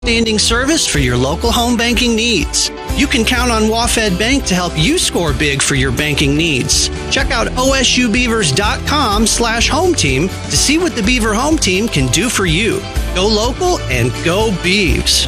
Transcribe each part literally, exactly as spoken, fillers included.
Outstanding service for your local home banking needs. You can count on WaFd Bank to help you score big for your banking needs. Check out osubeavers.com slash home team to see what the Beaver Home Team can do for you. Go local and go Beavs.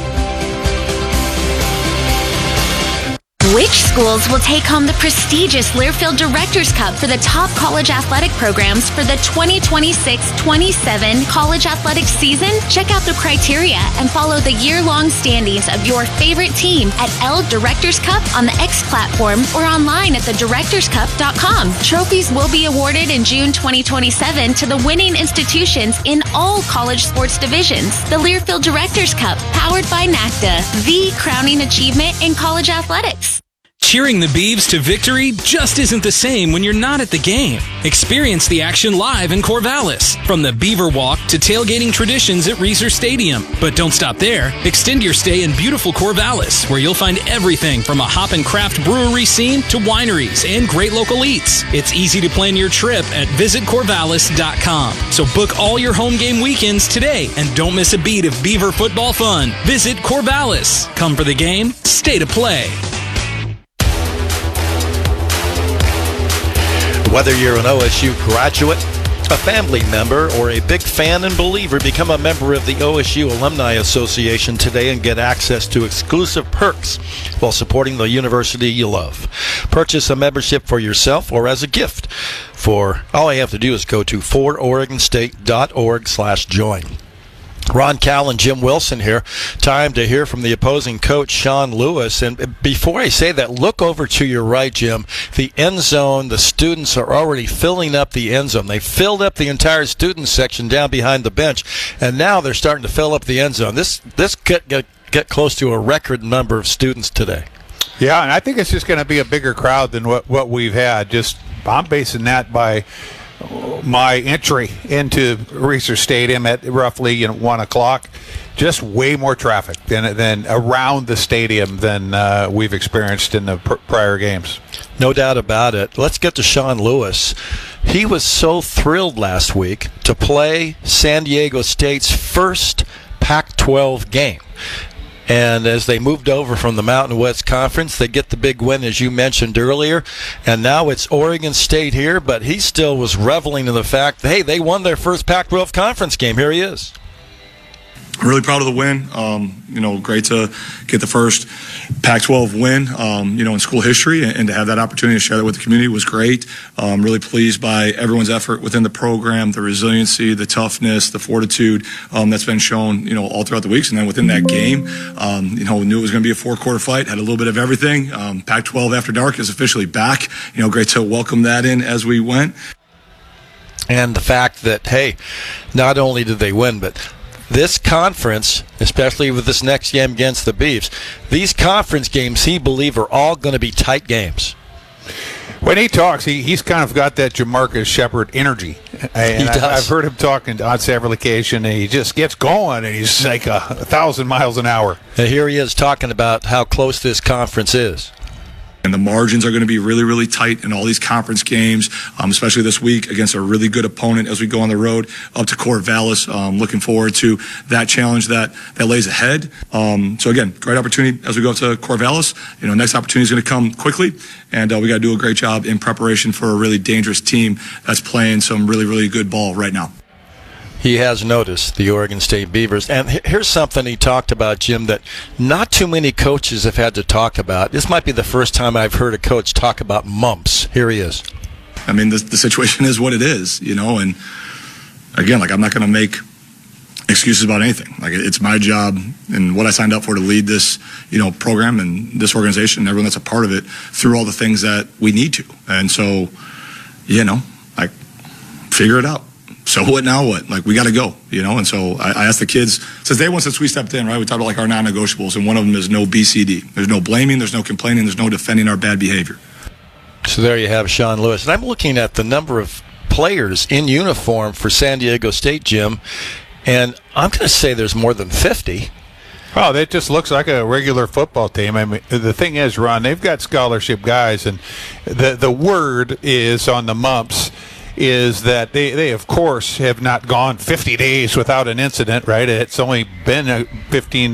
Which schools will take home the prestigious Learfield Directors Cup for the top college athletic programs for the twenty twenty-six twenty-seven college athletics season? Check out the criteria and follow the year-long standings of your favorite team at L Directors Cup on the X platform or online at the directors cup dot com. Trophies will be awarded in June twenty twenty-seven to the winning institutions in all college sports divisions. The Learfield Directors Cup, powered by NACDA, the crowning achievement in college athletics. Cheering the Beavs to victory just isn't the same when you're not at the game. Experience the action live in Corvallis. From the Beaver Walk to tailgating traditions at Reser Stadium. But don't stop there. Extend your stay in beautiful Corvallis, where you'll find everything from a hop and craft brewery scene to wineries and great local eats. It's easy to plan your trip at visit corvallis dot com. So book all your home game weekends today and don't miss a beat of Beaver football fun. Visit Corvallis. Come for the game, stay to play. Whether you're an O S U graduate, a family member, or a big fan and believer, become a member of the O S U Alumni Association today and get access to exclusive perks while supporting the university you love. Purchase a membership for yourself or as a gift. For all you have to do is go to for oregon state dot org slash join. Ron Cal and Jim Wilson here. Time to hear from the opposing coach, Sean Lewis. And before I say that, look over to your right, Jim. The end zone, the students are already filling up the end zone. They filled up the entire student section down behind the bench, and now they're starting to fill up the end zone. This this could get, get close to a record number of students today. Yeah, and I think it's just going to be a bigger crowd than what, what we've had. Just I'm basing that by my entry into Reser Stadium at roughly you know one o'clock. Just way more traffic than than around the stadium than uh, we've experienced in the pr- prior games. No doubt about it. Let's get to Sean Lewis. He was so thrilled last week to play San Diego State's first Pac twelve game. And as they moved over from the Mountain West Conference, they get the big win, as you mentioned earlier. And now it's Oregon State here, but he still was reveling in the fact that, hey, they won their first Pac twelve conference game. Here he is. Really proud of the win. Um, you know, great to get the first Pac twelve win, um, you know, in school history, and, and to have that opportunity to share that with the community was great. Um, really pleased by everyone's effort within the program, the resiliency, the toughness, the fortitude um, that's been shown, you know, all throughout the weeks. And then within that game, um, you know, knew it was going to be a four-quarter fight, had a little bit of everything. Um, Pac twelve After Dark is officially back. You know, great to welcome that in as we went. And the fact that, hey, not only did they win, but this conference, especially with this next game against the Beavs, these conference games, he believes, are all going to be tight games. When he talks, he, he's kind of got that Jamarcus Shepard energy. And he does. I, I've heard him talking on several occasions, and he just gets going, and he's like a, a thousand miles an hour. And here he is talking about how close this conference is. And the margins are going to be really, really tight in all these conference games, um, especially this week against a really good opponent as we go on the road up to Corvallis. Um, looking forward to that challenge that, that lays ahead. Um, so, again, great opportunity as we go to Corvallis. You know, next opportunity is going to come quickly, and uh, we got to do a great job in preparation for a really dangerous team that's playing some really, really good ball right now. He has noticed the Oregon State Beavers. And here's something he talked about, Jim, that not too many coaches have had to talk about. This might be the first time I've heard a coach talk about mumps. Here he is. I mean, the, the situation is what it is, you know, and again, like, I'm not going to make excuses about anything. Like, it's my job and what I signed up for to lead this, you know, program and this organization and everyone that's a part of it through all the things that we need to. And so, you know, like, figure it out. So what now what? Like, we got to go, you know? And so I, I asked the kids, since day one, since we stepped in, right, we talked about, like, our non-negotiables, and one of them is no B C D. There's no blaming, there's no complaining, there's no defending our bad behavior. So there you have Sean Lewis. And I'm looking at the number of players in uniform for San Diego State, Jim, and I'm going to say there's more than fifty. Oh, that just looks like a regular football team. I mean, the thing is, Ron, they've got scholarship guys, and the the word is on the mumps is that they, they of course have not gone fifty days without an incident, right? It's only been a fifteen